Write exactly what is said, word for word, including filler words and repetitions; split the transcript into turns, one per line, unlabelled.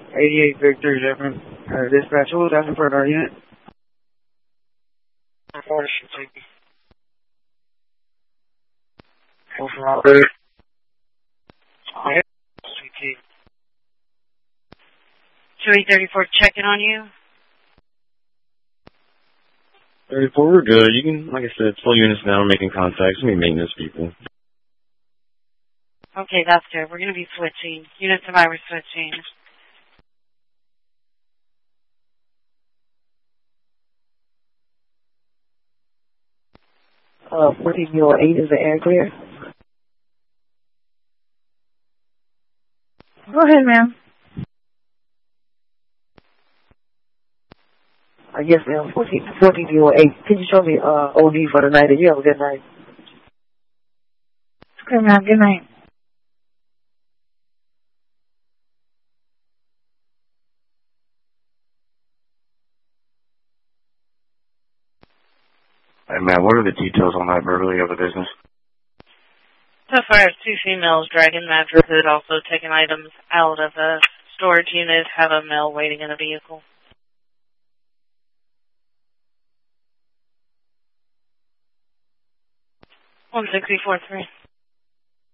eighty-eight Victor, different. Uh, dispatch, who was asking for our unit? What's wrong?
two eight thirty-four checking on you.
thirty-four, we're good. You can, like I said, full units now, making contacts. We maintenance people.
Okay, that's good. We're going to be switching. Unit survivor switching.
Uh, fourteen zero eight is the air clear.
Go ahead, ma'am.
Uh, yes, ma'am. fourteen zero eight. Can you show me uh, O D for the night? You have a good night.
Okay, ma'am. Good night.
Hey, man, what are the details on that burglary of the business?
So far, as two females dragging mattresses, also taking items out of the storage unit, have a male waiting in a vehicle. one six four three.